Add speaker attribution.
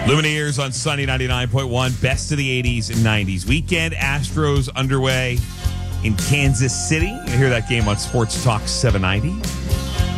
Speaker 1: Lumineers on Sunny 99.1. Best of the 80s and 90s. Weekend Astros underway in Kansas City. You hear that game on Sports Talk 790.